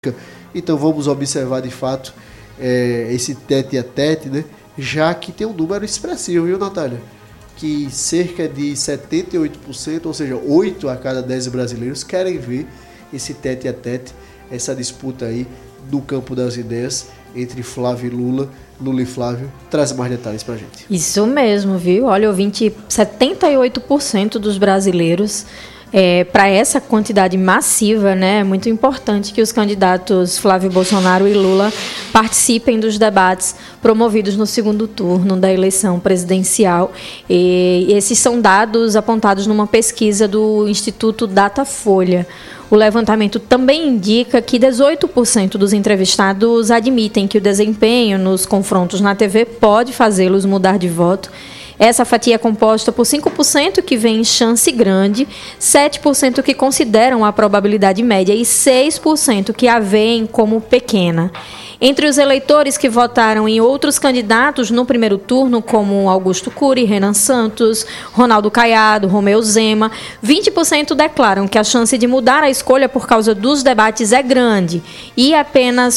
Então vamos observar de fato esse tete-a-tete, né? Já que tem um número expressivo, viu, Natália? Que cerca de 78%, ou seja, 8 a cada 10 brasileiros querem ver esse tete-a-tete, essa disputa aí do campo das ideias entre Flávio e Lula. Lula e Flávio, traz mais detalhes pra gente. Isso mesmo, viu? Olha, ouvinte, 78% dos brasileiros, para essa quantidade massiva, né, é muito importante que os candidatos Flávio Bolsonaro e Lula participem dos debates promovidos no segundo turno da eleição presidencial. E esses são dados apontados numa pesquisa do Instituto Datafolha. O levantamento também indica que 18% dos entrevistados admitem que o desempenho nos confrontos na TV pode fazê-los mudar de voto. Essa fatia é composta por 5% que vê em chance grande, 7% que consideram a probabilidade média e 6% que a veem como pequena. Entre os eleitores que votaram em outros candidatos no primeiro turno, como Augusto Cury, Renan Santos, Ronaldo Caiado, Romeu Zema, 20% declaram que a chance de mudar a escolha por causa dos debates é grande e apenas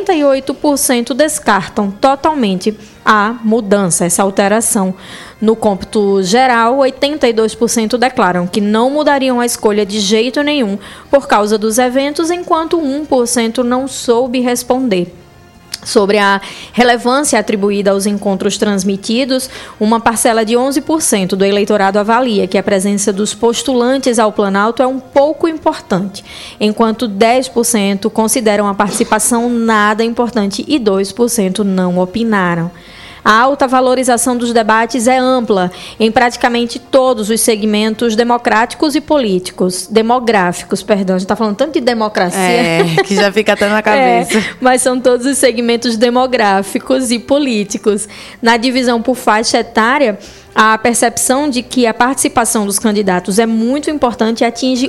48% descartam totalmente a mudança, essa alteração. No cômputo geral, 82% declaram que não mudariam a escolha de jeito nenhum por causa dos eventos, enquanto 1% não soube responder. Sobre a relevância atribuída aos encontros transmitidos, uma parcela de 11% do eleitorado avalia que a presença dos postulantes ao Planalto é um pouco importante, enquanto 10% consideram a participação nada importante e 2% não opinaram. A alta valorização dos debates é ampla em praticamente todos os segmentos democráticos e políticos. Demográficos, perdão, a gente está falando tanto de democracia. Que já fica até na cabeça. Mas são todos os segmentos demográficos e políticos. Na divisão por faixa etária, a percepção de que a participação dos candidatos é muito importante atinge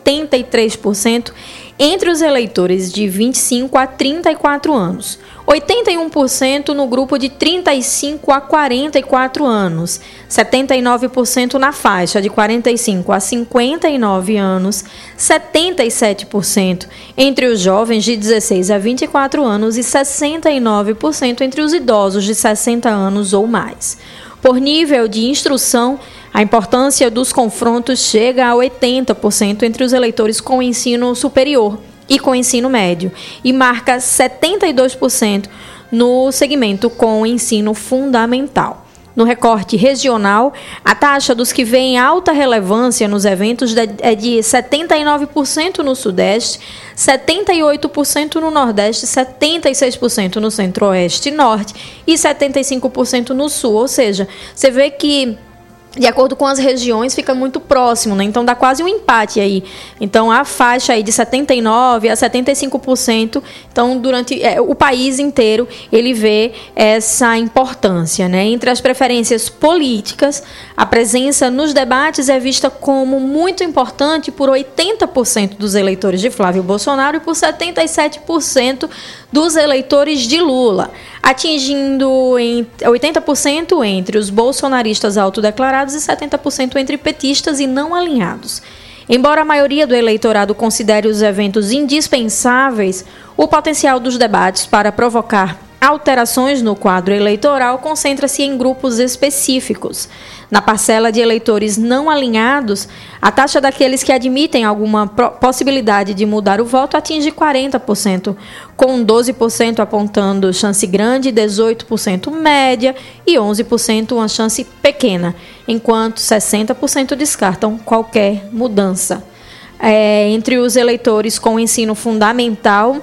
83% entre os eleitores de 25 a 34 anos. 81% no grupo de 35 a 44 anos, 79% na faixa de 45 a 59 anos, 77% entre os jovens de 16 a 24 anos e 69% entre os idosos de 60 anos ou mais. Por nível de instrução, a importância dos confrontos chega a 80% entre os eleitores com ensino superior e com ensino médio, e marca 72% no segmento com ensino fundamental. No recorte regional, a taxa dos que veem alta relevância nos eventos é de 79% no Sudeste, 78% no Nordeste, 76% no Centro-Oeste e Norte e 75% no Sul. Ou seja, você vê que, de acordo com as regiões, fica muito próximo, né? Então dá quase um empate aí. Então a faixa aí de 79% a 75%, então durante o país inteiro ele vê essa importância, né? Entre as preferências políticas, a presença nos debates é vista como muito importante por 80% dos eleitores de Flávio Bolsonaro e por 77% dos eleitores de Lula, atingindo 80% entre os bolsonaristas autodeclarados e 70% entre petistas e não alinhados. Embora a maioria do eleitorado considere os eventos indispensáveis, o potencial dos debates para provocar alterações no quadro eleitoral concentra-se em grupos específicos. Na parcela de eleitores não alinhados, a taxa daqueles que admitem alguma possibilidade de mudar o voto atinge 40%, com 12% apontando chance grande, 18% média e 11% uma chance pequena, enquanto 60% descartam qualquer mudança. Entre os eleitores com ensino fundamental,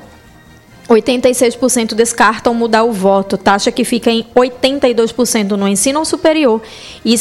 86% descartam mudar o voto, taxa que fica em 82% no ensino superior e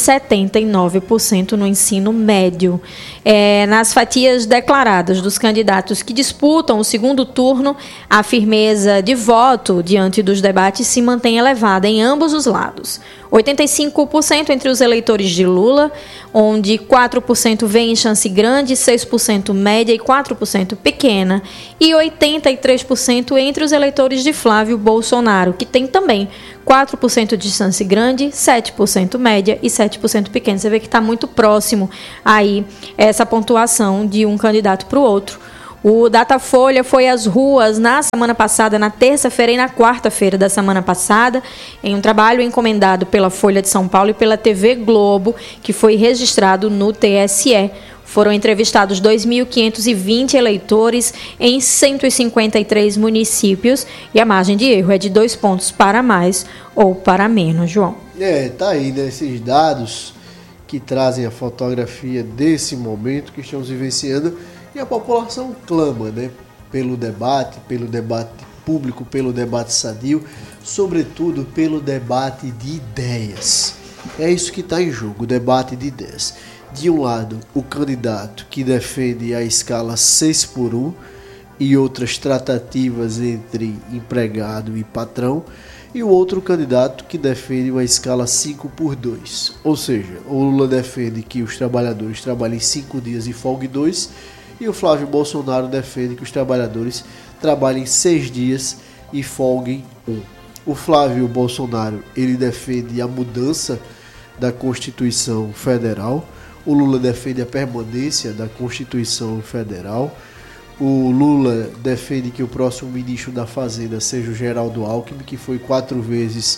79% no ensino médio. Nas fatias declaradas dos candidatos que disputam o segundo turno, a firmeza de voto diante dos debates se mantém elevada em ambos os lados. 85% entre os eleitores de Lula, onde 4% veem chance grande, 6% média e 4% pequena, e 83% entre os eleitores de Flávio Bolsonaro, que tem também 4% de chance grande, 7% média e 7% pequena. Você vê que está muito próximo aí essa pontuação de um candidato para o outro. O Datafolha foi às ruas na semana passada, na terça-feira e na quarta-feira da semana passada, em um trabalho encomendado pela Folha de São Paulo e pela TV Globo, que foi registrado no TSE. Foram entrevistados 2.520 eleitores em 153 municípios e a margem de erro é de 2 pontos para mais ou para menos, João. Tá aí, né, esses dados que trazem a fotografia desse momento que estamos vivenciando e a população clama, né, pelo debate público, pelo debate sadio, sobretudo pelo debate de ideias. É isso que está em jogo, o debate de ideias. De um lado, o candidato que defende a escala 6x1 e outras tratativas entre empregado e patrão, e o outro candidato que defende uma escala 5x2. Ou seja, o Lula defende que os trabalhadores trabalhem 5 dias e folguem 2, e o Flávio Bolsonaro defende que os trabalhadores trabalhem 6 dias e folguem 1. O Flávio Bolsonaro, ele defende a mudança da Constituição Federal. O Lula defende a permanência da Constituição Federal. O Lula defende que o próximo ministro da Fazenda seja o Geraldo Alckmin, que foi 4 vezes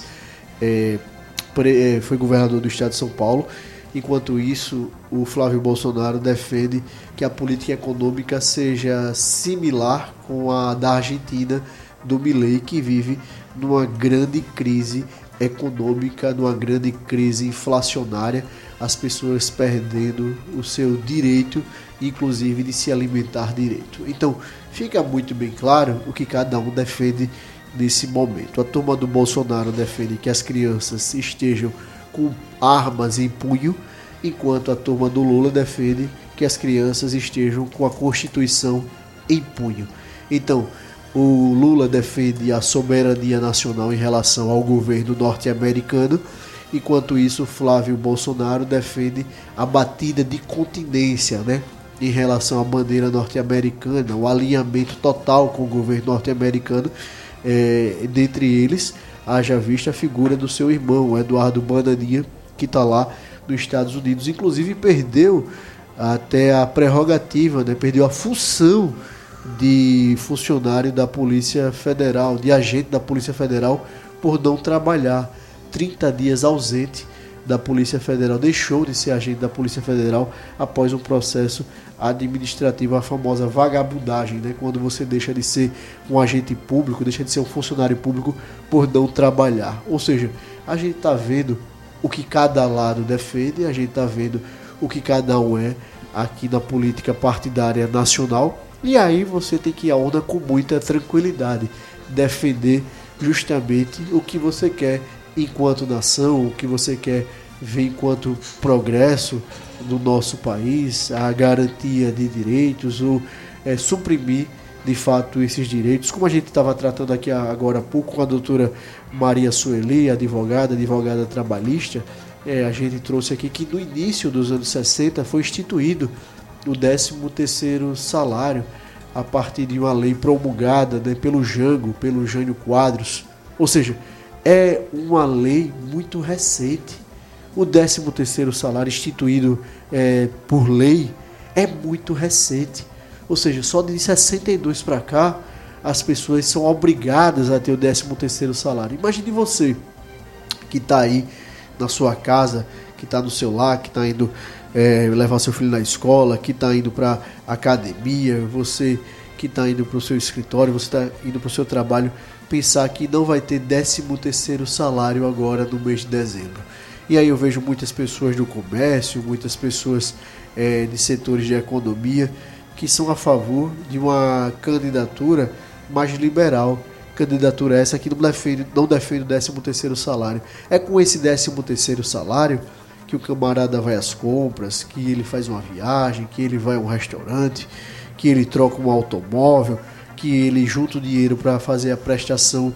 foi governador do estado de São Paulo. Enquanto isso, o Flávio Bolsonaro defende que a política econômica seja similar com a da Argentina, do Milei, que vive numa grande crise econômica, numa grande crise inflacionária, as pessoas perdendo o seu direito, inclusive de se alimentar direito. Então, fica muito bem claro o que cada um defende nesse momento. A turma do Bolsonaro defende que as crianças estejam com armas em punho, enquanto a turma do Lula defende que as crianças estejam com a Constituição em punho. Então, o Lula defende a soberania nacional em relação ao governo norte-americano, enquanto isso Flávio Bolsonaro defende a batida de continência, né, em relação à bandeira norte-americana, o alinhamento total com o governo norte-americano. Dentre eles, haja vista a figura do seu irmão, Eduardo Bananinha, que está lá nos Estados Unidos. Inclusive perdeu até a prerrogativa, né, perdeu a função de funcionário da Polícia Federal, de agente da Polícia Federal, por não trabalhar. 30 dias ausente da Polícia Federal, deixou de ser agente da Polícia Federal após um processo administrativo, a famosa vagabundagem, né? Quando você deixa de ser um agente público, deixa de ser um funcionário público por não trabalhar. Ou seja, a gente está vendo o que cada lado defende, a gente está vendo o que cada um é aqui na política partidária nacional, e aí você tem que ir à onda com muita tranquilidade, defender justamente o que você quer enquanto nação, o que você quer ver enquanto progresso do nosso país, a garantia de direitos, ou suprimir de fato esses direitos, como a gente estava tratando aqui agora há pouco com a doutora Maria Sueli, advogada trabalhista. A gente trouxe aqui que no início dos anos 60 foi instituído o 13º salário a partir de uma lei promulgada, né, pelo Jânio Quadros. Ou seja, é uma lei muito recente. O 13º salário instituído por lei é muito recente. Ou seja, só de 62 para cá, as pessoas são obrigadas a ter o 13º salário. Imagine você que está aí na sua casa, que está no seu lar, que está indo levar seu filho na escola, que está indo para academia, você que está indo para o seu escritório, você está indo para o seu trabalho, pensar que não vai ter 13º salário agora no mês de dezembro. E aí eu vejo muitas pessoas do comércio, muitas pessoas de setores de economia que são a favor de uma candidatura mais liberal. Candidatura essa que não defende o 13º salário. É com esse 13º salário que o camarada vai às compras, que ele faz uma viagem, que ele vai a um restaurante, que ele troca um automóvel, que ele junta o dinheiro para fazer a prestação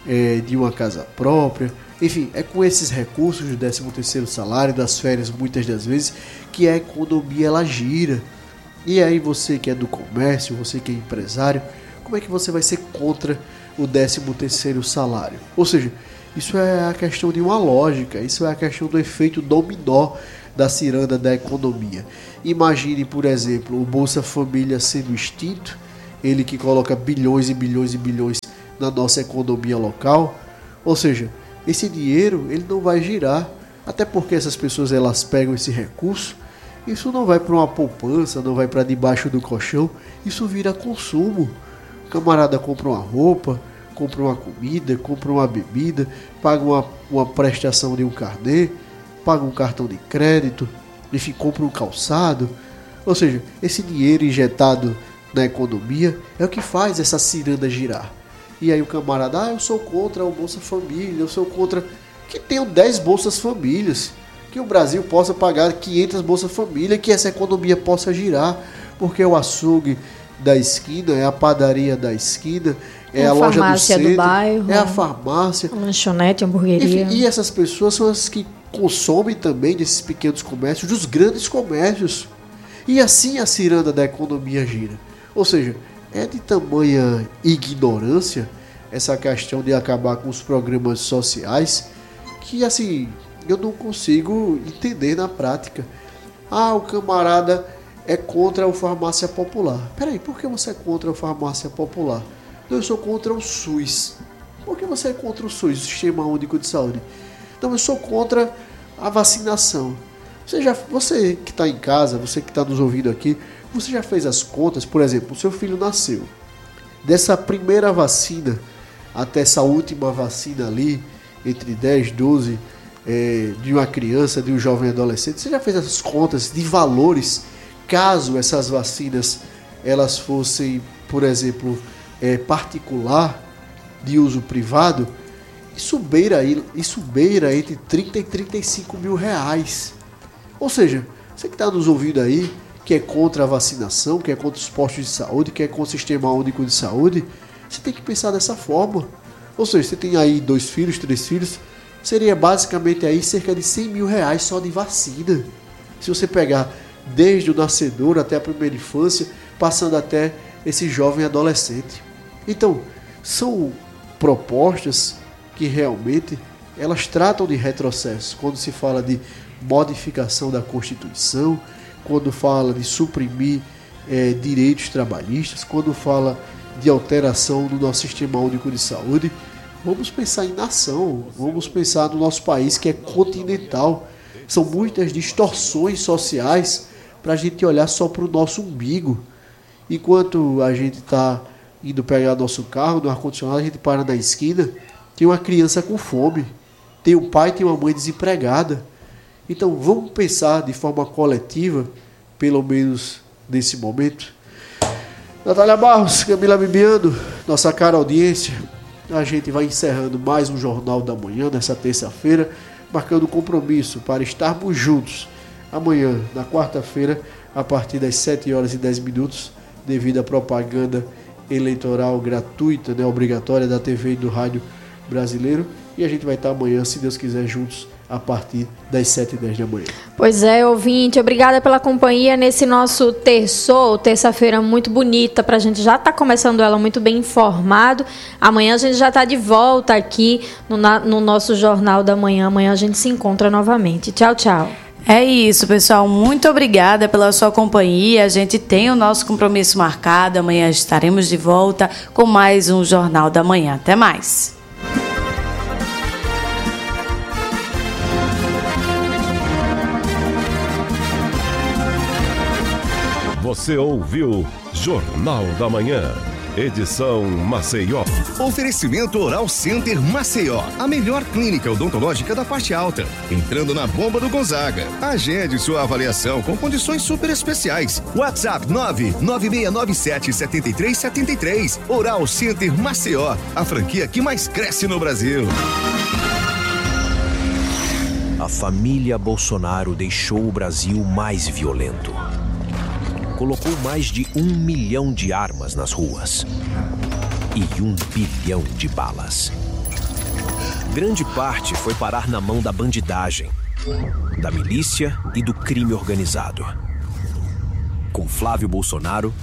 de uma casa própria. Enfim, é com esses recursos do 13º salário, das férias muitas das vezes, que a economia ela gira. E aí você que é do comércio, você que é empresário, como é que você vai ser contra o 13º salário? Ou seja, isso é a questão de uma lógica, isso é a questão do efeito dominó da ciranda da economia. Imagine, por exemplo, o Bolsa Família sendo extinto ele que coloca bilhões e bilhões e bilhões na nossa economia local. Ou seja, esse dinheiro ele não vai girar, até porque essas pessoas elas pegam esse recurso, isso não vai para uma poupança, não vai para debaixo do colchão, isso vira consumo. O camarada compra uma roupa, compra uma comida, compra uma bebida, paga uma prestação de um carnê, paga um cartão de crédito, enfim, compra um calçado. Ou seja, esse dinheiro injetado na economia é o que faz essa ciranda girar. E aí o camarada, eu sou contra o Bolsa Família, eu sou contra que tenham 10 Bolsas Famílias, que o Brasil possa pagar 500 Bolsa Família, que essa economia possa girar, porque é o açougue da esquina, é a padaria da esquina, é a loja do centro, do bairro, é a farmácia, a lanchonete, a hamburgueria. Enfim, e essas pessoas são as que consomem também desses pequenos comércios, dos grandes comércios. E assim a ciranda da economia gira. Ou seja, é de tamanha ignorância essa questão de acabar com os programas sociais que, assim, eu não consigo entender na prática. O camarada é contra a farmácia popular. Peraí, por que você é contra a farmácia popular? Não, eu sou contra o SUS. Por que você é contra o SUS, o Sistema Único de Saúde? Não, eu sou contra a vacinação. Você que está em casa, você que está nos ouvindo aqui, você já fez as contas? Por exemplo, o seu filho nasceu. Dessa primeira vacina até essa última vacina ali, entre 10, 12, de uma criança, de um jovem adolescente, você já fez as contas de valores, caso essas vacinas elas fossem, por exemplo, particular, de uso privado? Isso beira entre 30 e 35 mil reais. Ou seja, você que está nos ouvindo aí, que é contra a vacinação, que é contra os postos de saúde, que é contra o Sistema Único de Saúde, você tem que pensar dessa forma. Ou seja, você tem aí 2 filhos, 3 filhos, seria basicamente aí cerca de 100 mil reais só de vacina. Se você pegar desde o nascedor até a primeira infância, passando até esse jovem adolescente. Então, são propostas que realmente elas tratam de retrocesso. Quando se fala de modificação da Constituição, quando fala de suprimir direitos trabalhistas, quando fala de alteração do nosso Sistema Único de Saúde, vamos pensar em nação, vamos pensar no nosso país que é continental. São muitas distorções sociais para a gente olhar só para o nosso umbigo. Enquanto a gente está indo pegar nosso carro no ar-condicionado, a gente para na esquina, tem uma criança com fome, tem um pai, tem uma mãe desempregada. Então vamos pensar de forma coletiva, pelo menos nesse momento. Natália Barros, Camila Bibiano, nossa cara audiência, a gente vai encerrando mais um Jornal da Manhã nessa terça-feira, marcando compromisso para estarmos juntos amanhã, na quarta-feira, a partir das 7h10, devido à propaganda eleitoral gratuita, obrigatória da TV e do rádio brasileiro. E a gente vai estar amanhã, se Deus quiser, juntos a partir das 7h10 da manhã. Pois é, ouvinte, obrigada pela companhia nesse nosso terça-feira muito bonita, pra gente já tá começando ela muito bem informado. Amanhã a gente já tá de volta aqui no nosso Jornal da Manhã. Amanhã a gente se encontra novamente. Tchau, tchau. É isso, pessoal. Muito obrigada pela sua companhia. A gente tem o nosso compromisso marcado. Amanhã estaremos de volta com mais um Jornal da Manhã. Até mais. Você ouviu Jornal da Manhã, edição Maceió. Oferecimento Oral Center Maceió, a melhor clínica odontológica da parte alta. Entrando na bomba do Gonzaga. Agende sua avaliação com condições super especiais. WhatsApp 99697-7373. Oral Center Maceió, a franquia que mais cresce no Brasil. A família Bolsonaro deixou o Brasil mais violento. Colocou mais de 1 milhão de armas nas ruas e 1 bilhão de balas. Grande parte foi parar na mão da bandidagem, da milícia e do crime organizado. Com Flávio Bolsonaro,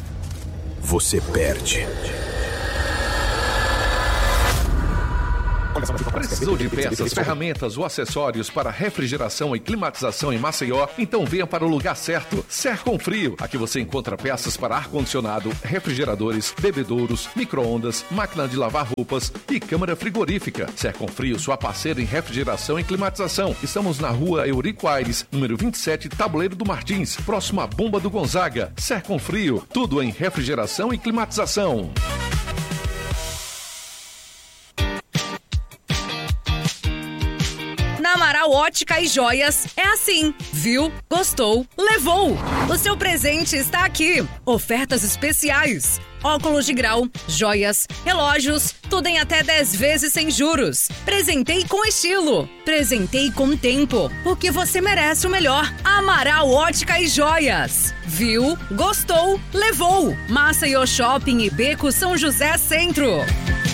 você perde. Precisou de peças, ferramentas ou acessórios para refrigeração e climatização em Maceió? Então venha para o lugar certo. Serconfrio. Aqui você encontra peças para ar-condicionado, refrigeradores, bebedouros, micro-ondas, máquina de lavar roupas e câmara frigorífica. Serconfrio, sua parceira em refrigeração e climatização. Estamos na rua Eurico Aires, número 27, Tabuleiro do Martins, próximo à Bomba do Gonzaga. Serconfrio, tudo em refrigeração e climatização. Na Amaral Ótica e Joias é assim. Viu? Gostou? Levou! O seu presente está aqui. Ofertas especiais. Óculos de grau, joias, relógios, tudo em até 10 vezes sem juros. Presentei com estilo. Presentei com tempo. Porque você merece o melhor. Amaral Ótica e Joias. Viu? Gostou? Levou! Maceió Shopping e Beco São José Centro.